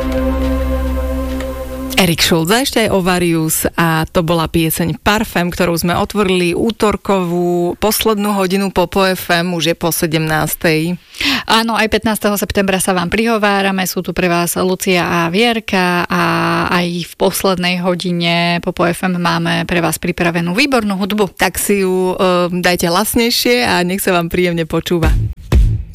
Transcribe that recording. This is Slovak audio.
Erik Šulza, ešte aj Ovarius a to bola pieseň Parfém, ktorú sme otvorili útorkovú poslednú hodinu Popo FM, už je po 17. Áno, aj 15. septembra sa vám prihovárame, sú tu pre vás Lucia a Vierka a aj v poslednej hodine Popo FM máme pre vás pripravenú výbornú hudbu. Tak si ju dajte hlasnejšie a nech sa vám príjemne počúva.